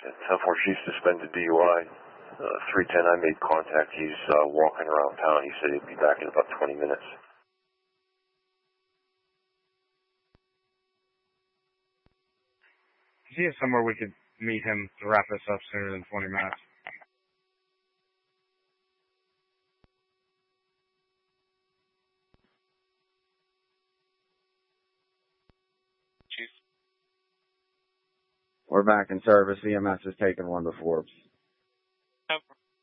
10-4 Chief suspended DUI. 310, I made contact. He's walking around town. He said he'd be back in about 20 minutes. Is he somewhere we could meet him to wrap this up sooner than 20 minutes? We're back in service. EMS has taken 1 to Forbes.